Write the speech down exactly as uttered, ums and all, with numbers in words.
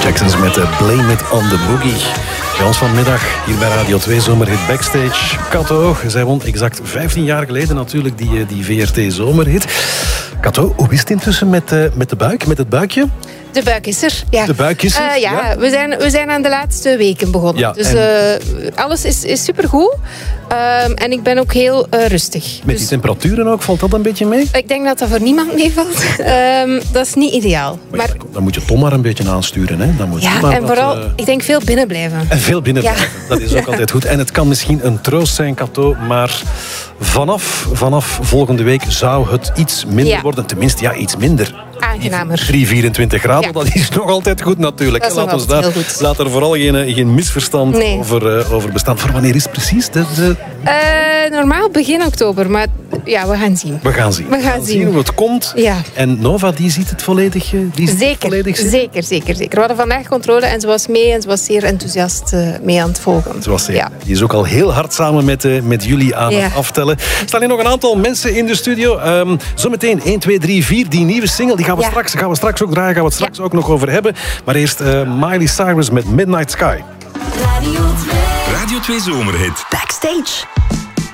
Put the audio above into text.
Jacksons met uh, Blame It on the Boogie. Bij ons vanmiddag hier bij Radio twee Zomerhit Backstage. Kato, zij won exact vijftien jaar geleden natuurlijk die, die V R T Zomerhit. Kato, hoe is het intussen met, uh, met de buik, met het buikje? De buik is er, ja. De buik is er? Uh, ja, ja. We, zijn, we zijn aan de laatste weken begonnen. Ja, dus en... uh, alles is, is supergoed. Um, en ik ben ook heel uh, rustig. Met dus... die temperaturen ook, valt dat een beetje mee? Ik denk dat dat voor niemand meevalt. Um, dat is niet ideaal. Maar, maar... Ja, dan moet je Tom maar een beetje aansturen. Hè? Dan moet ja, maar en wat, vooral, uh... ik denk veel binnen blijven. En veel binnen blijven, ja. Dat is ook altijd goed. En het kan misschien een troost zijn, Kato, maar vanaf, vanaf volgende week zou het iets minder ja. worden. Tenminste, ja, iets minder. Aangenamer. drie, vierentwintig graden, ja. Dat is nog altijd goed natuurlijk. Dat is laat, ons daar, goed. laat er vooral geen, geen misverstand nee. over, uh, over bestaan. Voor wanneer is het precies? De, de... Uh, normaal begin oktober, maar ja, we gaan zien. We gaan zien. We gaan, we gaan zien. zien hoe het komt. Ja. En Nova, die ziet het volledig, die ziet zeker, het volledig zeker, zeker, zeker. We hadden vandaag controle en ze was mee en ze was zeer enthousiast uh, mee aan het volgen. Ze was zeker. Ja. Die is ook al heel hard samen met, uh, met jullie aan ja. het aftellen. Er staan hier nog een aantal mensen in de studio. Um, zometeen één, twee, drie, vier. Die nieuwe single, die gaan we, ja. straks, gaan we straks ook draaien. Gaan we het straks ja. ook nog over hebben. Maar eerst uh, Miley Cyrus met Midnight Sky. Radio twee. Radio twee Zomerhit. Backstage.